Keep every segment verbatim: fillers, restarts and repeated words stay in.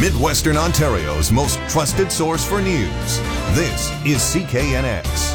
Midwestern Ontario's most trusted source for news. This is C K N X.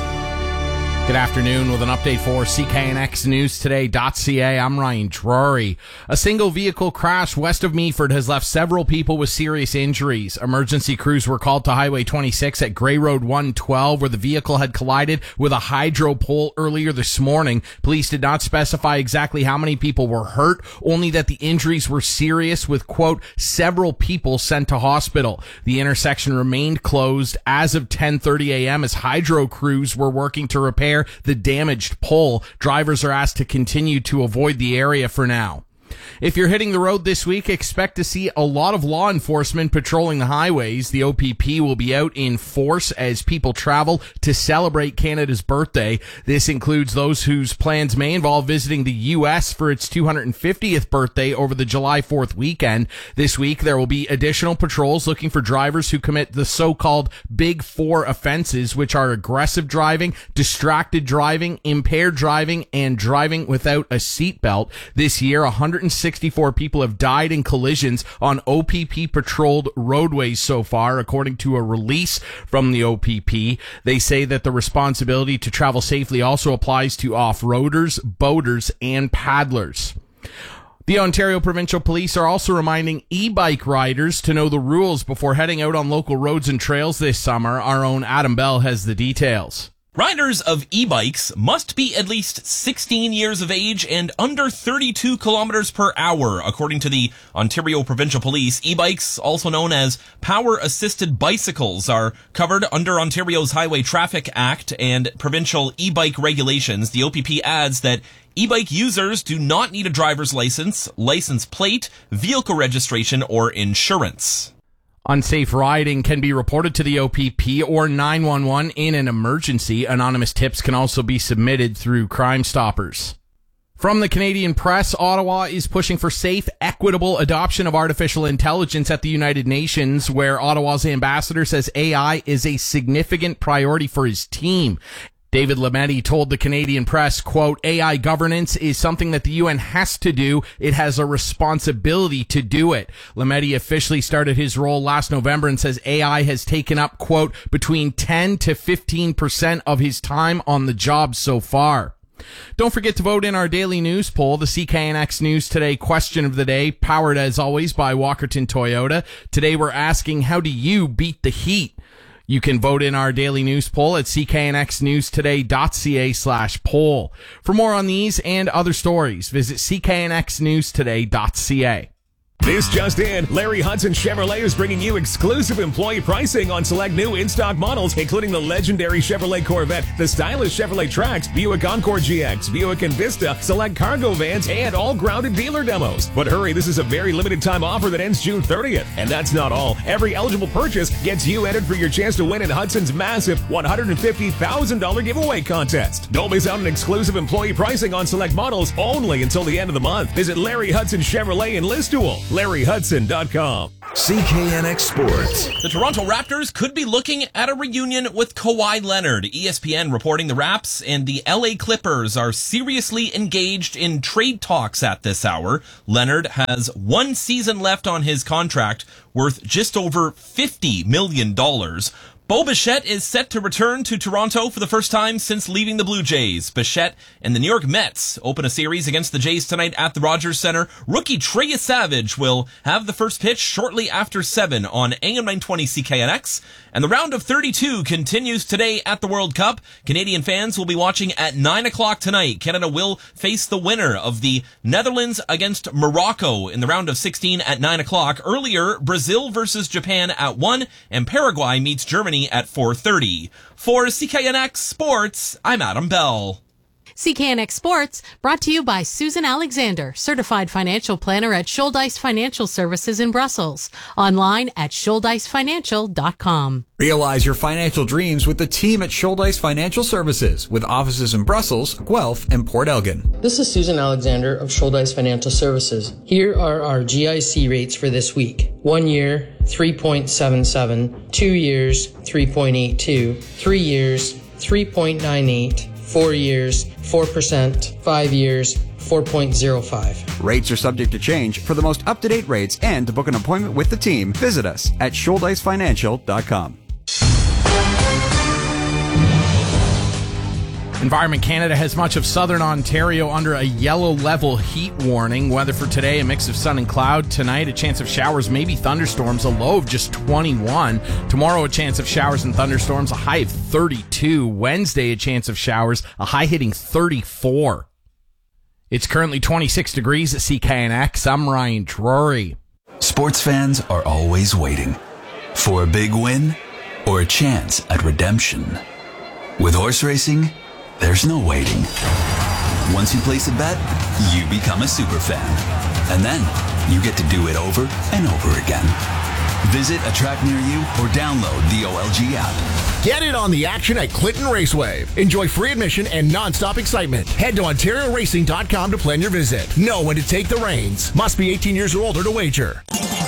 Good afternoon with an update for C K N X News Today dot C A. I'm Ryan Drury. A single vehicle crash west of Meaford has left several people with serious injuries. Emergency crews were called to Highway twenty-six at Grey Road one twelve, where the vehicle had collided with a hydro pole earlier this morning. Police did not specify exactly how many people were hurt, only that the injuries were serious, with, quote, several people sent to hospital. The intersection remained closed as of ten thirty a.m. as hydro crews were working to repair the damaged pole. Drivers are asked to continue to avoid the area for now. If you're hitting the road this week, expect to see a lot of law enforcement patrolling the highways. The O P P will be out in force as people travel to celebrate Canada's birthday. This includes those whose plans may involve visiting the U S for its two hundred fiftieth birthday over the July fourth weekend. This week, there will be additional patrols looking for drivers who commit the so-called Big Four offenses, which are aggressive driving, distracted driving, impaired driving, and driving without a seatbelt. This year, one hundred sixty-four people have died in collisions on O P P-patrolled roadways so far, according to a release from the O P P. They say that the responsibility to travel safely also applies to off-roaders, boaters, and paddlers. The Ontario Provincial Police are also reminding e-bike riders to know the rules before heading out on local roads and trails this summer. Our own Adam Bell has the details. Riders of e-bikes must be at least sixteen years of age and under thirty-two kilometers per hour, according to the Ontario Provincial Police. E-bikes, also known as power-assisted bicycles, are covered under Ontario's Highway Traffic Act and provincial e-bike regulations. The O P P adds that e-bike users do not need a driver's license, license plate, vehicle registration, or insurance. Unsafe riding can be reported to the O P P or nine one one in an emergency. Anonymous tips can also be submitted through Crime Stoppers. From the Canadian Press, Ottawa is pushing for safe, equitable adoption of artificial intelligence at the United Nations, where Ottawa's ambassador says A I is a significant priority for his team. David Lametti told the Canadian Press, quote, A I governance is something that the U N has to do. It has a responsibility to do it. Lametti officially started his role last November and says A I has taken up, quote, between ten to fifteen percent of his time on the job so far. Don't forget to vote in our daily news poll, the C K N X News Today question of the day, powered as always by Walkerton Toyota. Today we're asking, how do you beat the heat? You can vote in our daily news poll at C K N X News Today dot C A slash poll. For more on these and other stories, visit C K N X News Today dot C A. This just in, Larry Hudson Chevrolet is bringing you exclusive employee pricing on select new in-stock models, including the legendary Chevrolet Corvette, the stylish Chevrolet Trax, Buick Encore G X, Buick Envista, select cargo vans, and all grounded dealer demos. But hurry, this is a very limited time offer that ends June thirtieth. And that's not all. Every eligible purchase gets you entered for your chance to win in Hudson's massive one hundred fifty thousand dollars giveaway contest. Don't miss out on exclusive employee pricing on select models only until the end of the month. Visit Larry Hudson Chevrolet in Listool. Larry Hudson dot com. C K N X Sports. The Toronto Raptors could be looking at a reunion with Kawhi Leonard. E S P N reporting the Raps and the L A Clippers are seriously engaged in trade talks at this hour. Leonard has one season left on his contract, worth just over fifty million dollars. Bo Bichette is set to return to Toronto for the first time since leaving the Blue Jays. Bichette and the New York Mets open a series against the Jays tonight at the Rogers Center. Rookie Trey Savage will have the first pitch shortly after seven on A M nine twenty C K N X. And the round of thirty-two continues today at the World Cup. Canadian fans will be watching at nine o'clock tonight. Canada will face the winner of the Netherlands against Morocco in the round of sixteen at nine o'clock. Earlier, Brazil versus Japan at one, and Paraguay meets Germany at four thirty. For C K N X Sports, I'm Adam Bell. C K N X Sports, brought to you by Susan Alexander, certified financial planner at Schuldeis Financial Services in Brussels. Online at schuldeis financial dot com. Realize your financial dreams with the team at Schuldeis Financial Services, with offices in Brussels, Guelph, and Port Elgin. This is Susan Alexander of Schuldeis Financial Services. Here are our G I C rates for this week. One year, three point seven seven. Two years, three point eight two. Three years, three point nine eight. four years, four percent, five years, four point zero five. Rates are subject to change. For the most up-to-date rates and to book an appointment with the team, visit us at Shouldice Financial dot com. Environment Canada has much of southern Ontario under a yellow level heat warning. Weather for today, a mix of sun and cloud. Tonight, a chance of showers, maybe thunderstorms, a low of just twenty-one. Tomorrow, a chance of showers and thunderstorms, a high of thirty-two. Wednesday, a chance of showers, a high hitting thirty-four. It's currently twenty-six degrees at C K N X. I'm Ryan Drury. Sports fans are always waiting for a big win or a chance at redemption. With horse racing, there's no waiting. Once you place a bet, you become a super fan. And then you get to do it over and over again. Visit a track near you or download the O L G app. Get in on the action at Clinton Raceway. Enjoy free admission and non-stop excitement. Head to Ontario Racing dot com to plan your visit. Know when to take the reins. Must be eighteen years or older to wager.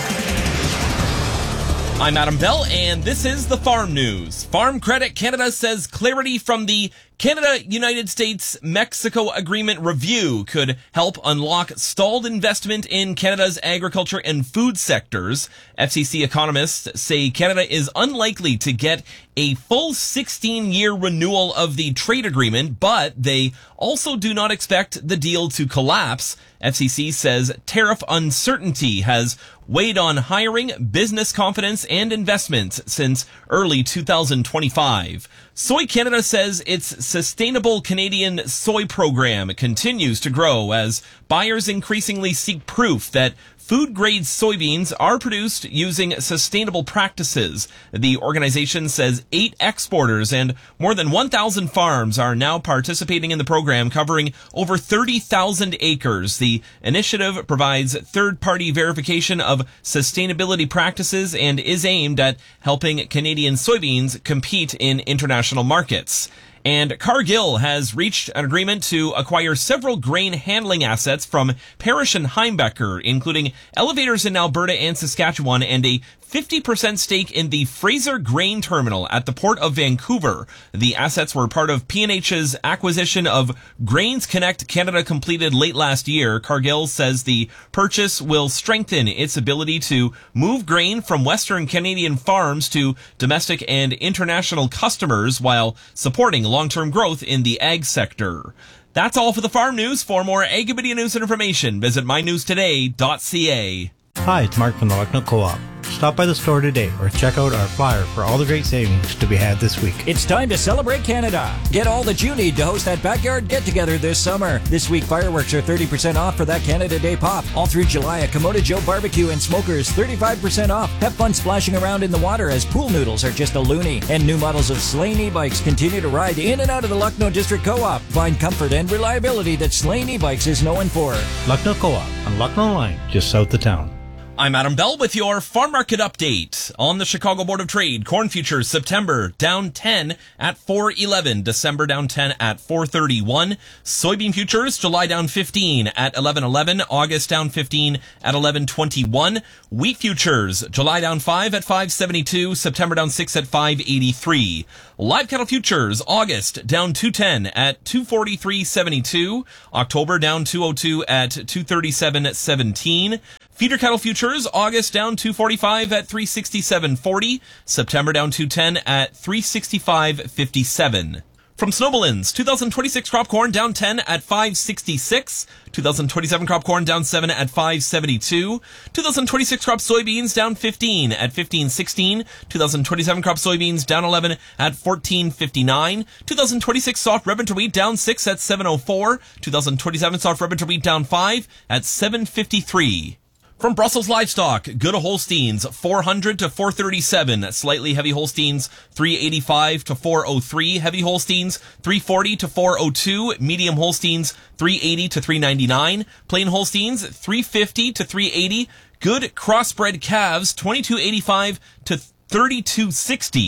I'm Adam Bell, and this is the Farm News. Farm Credit Canada says clarity from the Canada-United States-Mexico Agreement review could help unlock stalled investment in Canada's agriculture and food sectors. F C C economists say Canada is unlikely to get a full sixteen-year renewal of the trade agreement, but they also do not expect the deal to collapse. F C C says tariff uncertainty has weighed on hiring, business confidence, and investments since early two thousand twenty-five. Soy Canada says its Sustainable Canadian Soy program continues to grow as buyers increasingly seek proof that food-grade soybeans are produced using sustainable practices. The organization says eight exporters and more than one thousand farms are now participating in the program, covering over thirty thousand acres. The initiative provides third-party verification of sustainability practices and is aimed at helping Canadian soybeans compete in international markets. And Cargill has reached an agreement to acquire several grain handling assets from Parrish and Heimbecker, including elevators in Alberta and Saskatchewan and a fifty percent stake in the Fraser Grain Terminal at the Port of Vancouver. The assets were part of P and H's acquisition of Grains Connect Canada completed late last year. Cargill says the purchase will strengthen its ability to move grain from Western Canadian farms to domestic and international customers while supporting long-term growth in the ag sector. That's all for the Farm News. For more Agrimedia news and information, visit my news today dot c a. Hi, it's Mark from the Lucknow Co-op. Stop by the store today or check out our flyer for all the great savings to be had this week. It's time to celebrate Canada. Get all that you need to host that backyard get-together this summer. This week, fireworks are thirty percent off for that Canada Day pop. All through July at Komodo Joe Barbecue and Smokers, thirty-five percent off. Have fun splashing around in the water as pool noodles are just a loony. And new models of Slane e-bikes continue to ride in and out of the Lucknow District Co-op. Find comfort and reliability that Slane e-bikes is known for. Lucknow Co-op on Lucknow Line, just south of town. I'm Adam Bell with your farm market update. On the Chicago Board of Trade, corn futures September down ten at four eleven, December down ten at four thirty-one. Soybean futures July down fifteen at eleven eleven, August down fifteen at eleven twenty-one. Wheat futures July down five at five seventy-two, September down six at five eighty-three. Live cattle futures August down two ten at two forty-three seventy-two, October down two oh two at two thirty-seven seventeen. Feeder cattle futures, August down two forty-five at three sixty-seven forty, September down two ten at three sixty-five fifty-seven. From Snowballins, two thousand twenty-six crop corn down ten at five sixty-six, two thousand twenty-seven crop corn down seven at five seventy-two, two thousand twenty-six crop soybeans down fifteen at fifteen sixteen, two thousand twenty-seven crop soybeans down eleven at fourteen fifty-nine, two thousand twenty-six soft red winter wheat down six at seven oh four, two thousand twenty-seven soft red winter wheat down five at seven fifty-three. From Brussels Livestock, good Holsteins four hundred to four thirty-seven, slightly heavy Holsteins three eighty-five to four oh three, heavy Holsteins three forty to four oh two, medium Holsteins three eighty to three ninety-nine, plain Holsteins three fifty to three eighty, good crossbred calves twenty-two eighty-five to thirty-two sixty,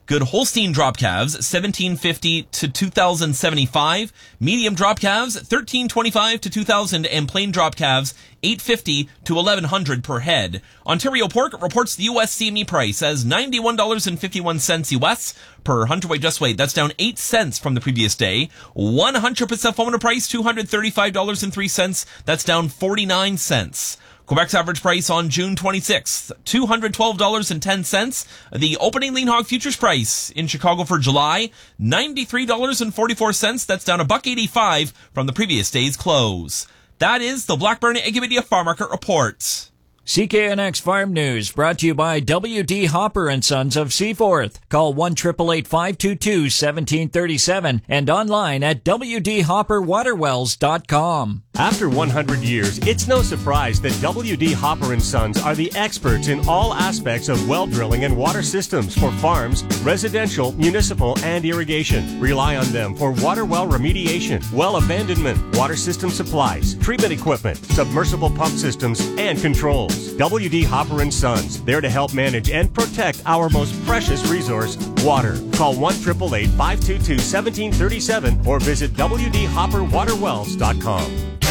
Good Holstein drop calves, seventeen fifty to two thousand seventy-five. Medium drop calves, thirteen twenty-five to two thousand, and plain drop calves, eight fifty to eleven hundred per head. Ontario Pork reports the U S C M E price as ninety-one dollars and fifty-one cents U S per hundredweight just weight. That's down eight cents from the previous day. one hundred percent formula price, two hundred thirty-five dollars and three cents. That's down forty-nine cents. Quebec's average price on June twenty-sixth, two hundred twelve dollars and ten cents. The opening lean hog futures price in Chicago for July, ninety-three dollars and forty-four cents. That's down a buck eighty-five from the previous day's close. That is the Blackburn Agrimedia Farm Market Report. C K N X Farm News brought to you by W D Hopper and Sons of Seaforth. Call one eight eight eight, five two two, one seven three seven and online at w d hopper waterwells dot com. After one hundred years, it's no surprise that W D Hopper and Sons are the experts in all aspects of well drilling and water systems for farms, residential, municipal, and irrigation. Rely on them for water well remediation, well abandonment, water system supplies, treatment equipment, submersible pump systems, and controls. W D Hopper and Sons, there to help manage and protect our most precious resource, water. Call one eight eight eight, five two two, one seven three seven or visit w d hopper waterwells dot com.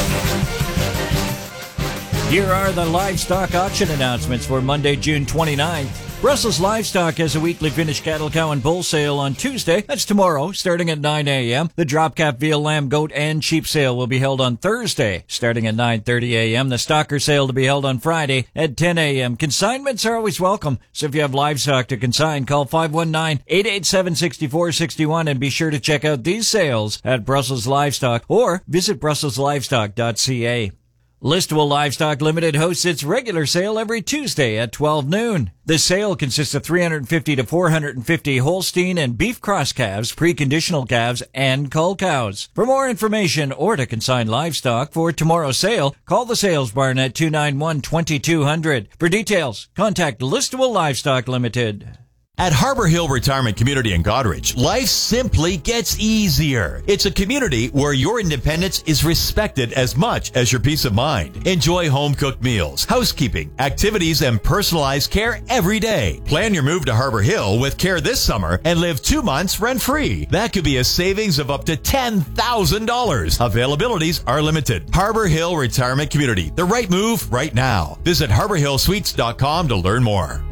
Here are the livestock auction announcements for Monday, June twenty-ninth. Brussels Livestock has a weekly finished cattle, cow, and bull sale on Tuesday. That's tomorrow, starting at nine a.m. The drop calf, veal, lamb, goat, and sheep sale will be held on Thursday, starting at nine thirty a.m. The stocker sale to be held on Friday at ten a.m. Consignments are always welcome, so if you have livestock to consign, call five one nine, eight eight seven, six four six one and be sure to check out these sales at Brussels Livestock or visit brussels livestock dot c a. Listable Livestock Limited hosts its regular sale every Tuesday at twelve noon. The sale consists of three hundred fifty to four hundred fifty Holstein and beef cross calves, preconditional calves, and cull cows. For more information or to consign livestock for tomorrow's sale, call the sales barn at two nine one, two two zero zero. For details, contact Listable Livestock Limited. At Harbor Hill Retirement Community in Goderich, life simply gets easier. It's a community where your independence is respected as much as your peace of mind. Enjoy home-cooked meals, housekeeping, activities, and personalized care every day. Plan your move to Harbor Hill with care this summer and live two months rent-free. That could be a savings of up to ten thousand dollars. Availabilities are limited. Harbor Hill Retirement Community, the right move right now. Visit harbor hill suites dot com to learn more.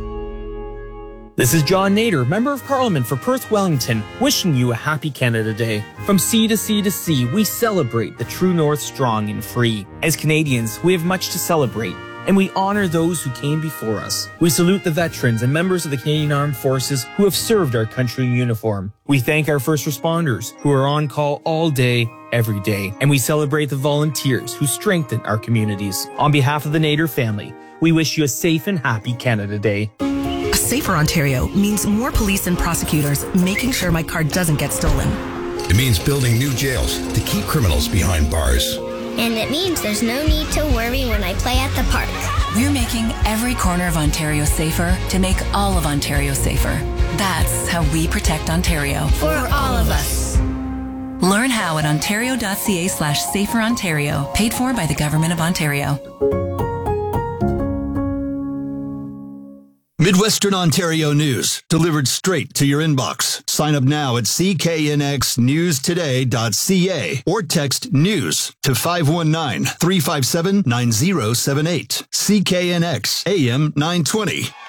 This is John Nader, Member of Parliament for Perth Wellington, wishing you a happy Canada Day. From sea to sea to sea, we celebrate the true north strong and free. As Canadians, we have much to celebrate, and we honor those who came before us. We salute the veterans and members of the Canadian Armed Forces who have served our country in uniform. We thank our first responders who are on call all day, every day, and we celebrate the volunteers who strengthen our communities. On behalf of the Nader family, we wish you a safe and happy Canada Day. A safer Ontario means more police and prosecutors making sure my car doesn't get stolen. It means building new jails to keep criminals behind bars. And it means there's no need to worry when I play at the park. We're making every corner of Ontario safer to make all of Ontario safer. That's how we protect Ontario. For all of us. Learn how at ontario.ca slash safer Ontario. Paid for by the Government of Ontario. Midwestern Ontario news, delivered straight to your inbox. Sign up now at c k n x news today dot c a or text news to five one nine, three five seven, nine zero seven eight. C K N X A M nine twenty.